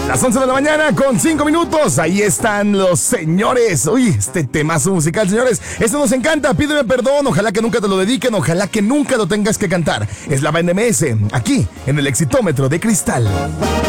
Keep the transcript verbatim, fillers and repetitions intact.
Las once de la mañana con cinco minutos. Ahí están los señores. Uy, este temazo musical, señores. Esto nos encanta. Pídeme perdón. Ojalá que nunca te lo dediquen. Ojalá que nunca lo tengas que cantar. Es la Banda M S, aquí en el Exitómetro de Cristal.